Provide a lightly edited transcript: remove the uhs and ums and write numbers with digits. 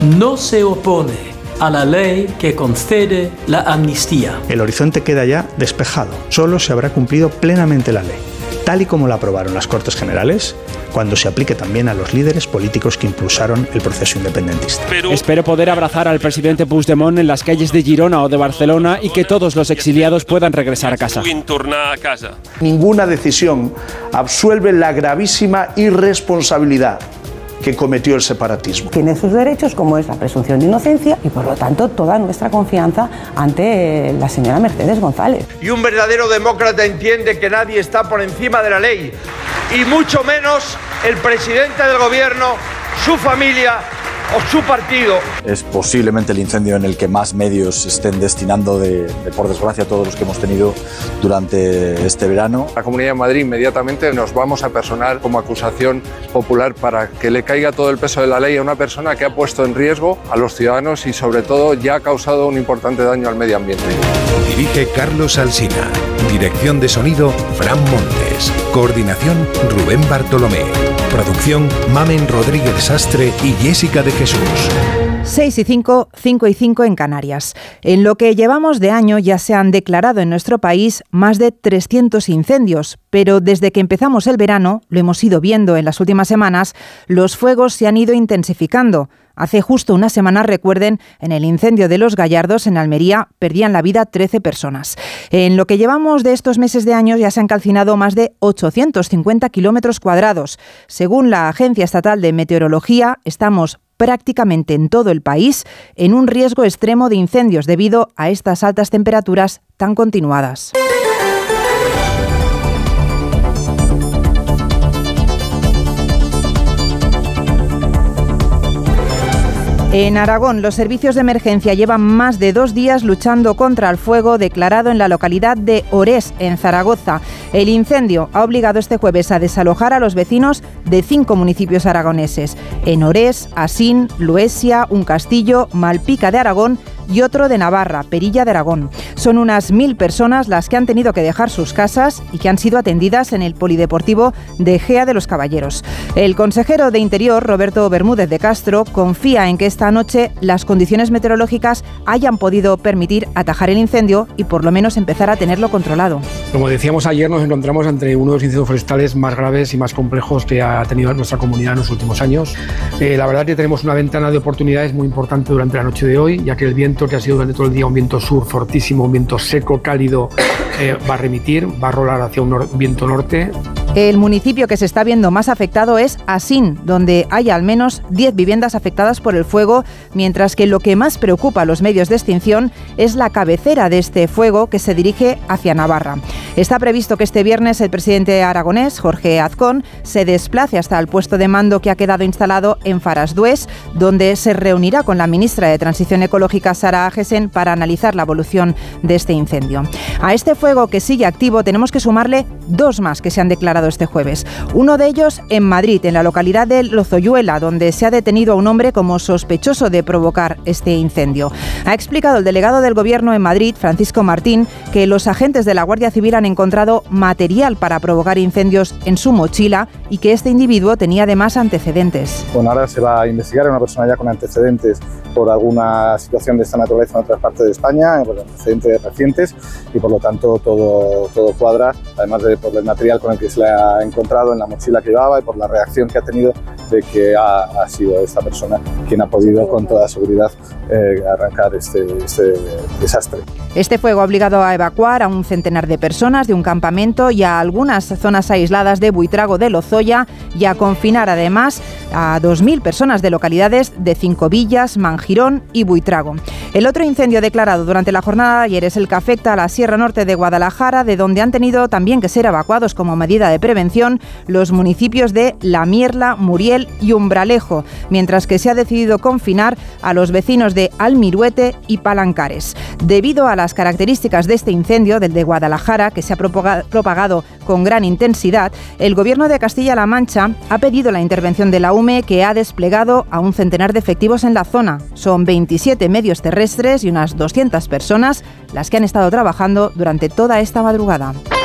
no se opone a la ley que concede la amnistía. El horizonte queda ya despejado. Solo se habrá cumplido plenamente la ley, tal y como la aprobaron las Cortes Generales, cuando se aplique también a los líderes políticos que impulsaron el proceso independentista. Espero poder abrazar al presidente Puigdemont en las calles de Girona o de Barcelona y que todos los exiliados puedan regresar a casa. Ninguna decisión absuelve la gravísima irresponsabilidad que cometió el separatismo. Tiene sus derechos, como es la presunción de inocencia, y por lo tanto toda nuestra confianza ante la señora Mercedes González. Y un verdadero demócrata entiende que nadie está por encima de la ley, y mucho menos el presidente del gobierno, su familia o su partido. Es posiblemente el incendio en el que más medios estén destinando, por desgracia, todos los que hemos tenido durante este verano. La Comunidad de Madrid inmediatamente nos vamos a personar como acusación popular para que le caiga todo el peso de la ley a una persona que ha puesto en riesgo a los ciudadanos y sobre todo ya ha causado un importante daño al medio ambiente. Dirige Carlos Alsina. Dirección de sonido Fran Montes. Coordinación Rubén Bartolomé. Producción Mamen Rodríguez Sastre y Jessica de Jesús. 6 y 5, 5 y 5 en Canarias. En lo que llevamos de año ya se han declarado en nuestro país más de 300 incendios, pero desde que empezamos el verano, lo hemos ido viendo en las últimas semanas, los fuegos se han ido intensificando. Hace justo una semana, recuerden, en el incendio de Los Gallardos, en Almería, perdían la vida 13 personas. En lo que llevamos de estos meses de año ya se han calcinado más de 850 kilómetros cuadrados. Según la Agencia Estatal de Meteorología, estamos prácticamente en todo el país en un riesgo extremo de incendios debido a estas altas temperaturas tan continuadas. En Aragón, los servicios de emergencia llevan más de 2 días luchando contra el fuego declarado en la localidad de Orés, en Zaragoza. El incendio ha obligado este jueves a desalojar a los vecinos de 5 municipios aragoneses: en Orés, Asín, Luesia, Un Castillo, Malpica de Aragón y otro de Navarra, Perilla de Aragón. Son unas 1000 personas las que han tenido que dejar sus casas y que han sido atendidas en el polideportivo de Gea de los Caballeros. El consejero de Interior, Roberto Bermúdez de Castro, confía en que esta noche las condiciones meteorológicas hayan podido permitir atajar el incendio y por lo menos empezar a tenerlo controlado. Como decíamos ayer, nos encontramos ante uno de los incendios forestales más graves y más complejos que ha tenido nuestra comunidad en los últimos años. La verdad que tenemos una ventana de oportunidades muy importante durante la noche de hoy, ya que el viento, que ha sido durante todo el día un viento sur fortísimo, un viento seco, cálido, va a remitir, va a rolar hacia un viento norte. El municipio que se está viendo más afectado es Asín, donde hay al menos 10 viviendas afectadas por el fuego, mientras que lo que más preocupa a los medios de extinción es la cabecera de este fuego que se dirige hacia Navarra. Está previsto que este viernes el presidente aragonés, Jorge Azcón, se desplace hasta el puesto de mando que ha quedado instalado en Farasdués, donde se reunirá con la ministra de Transición Ecológica, Sara Agesen, para analizar la evolución de este incendio. A este fuego que sigue activo tenemos que sumarle 2 más que se han declarado este jueves. Uno de ellos en Madrid, en la localidad de Lozoyuela, donde se ha detenido a un hombre como sospechoso de provocar este incendio. Ha explicado el delegado del Gobierno en Madrid, Francisco Martín, que los agentes de la Guardia Civil han encontrado material para provocar incendios en su mochila y que este individuo tenía además antecedentes. Bueno, ahora se va a investigar a una persona ya con antecedentes por alguna situación de esta naturaleza en otras partes de España, por antecedentes recientes, y por lo tanto todo cuadra, además por el material con el que se le ha encontrado en la mochila que llevaba y por la reacción que ha tenido de que ha sido esta persona quien ha podido con toda seguridad arrancar este desastre. Este fuego ha obligado a evacuar a un centenar de personas de un campamento y a algunas zonas aisladas de Buitrago de Lozoya y a confinar además a 2000 personas de localidades de Cinco Villas, Mangirón y Buitrago. El otro incendio declarado durante la jornada de ayer es el que afecta a la Sierra Norte de Guadalajara, de donde han tenido también que ser evacuados como medida de prevención los municipios de La Mierla, Muriel y Umbralejo, mientras que se ha decidido confinar a los vecinos de Almiruete y Palancares. Debido a las características de este incendio, del de Guadalajara, que se ha propagado con gran intensidad, el Gobierno de Castilla-La Mancha ha pedido la intervención de la UME, que ha desplegado a un centenar de efectivos en la zona. Son 27 medios terrestres y unas 200 personas las que han estado trabajando durante toda esta madrugada.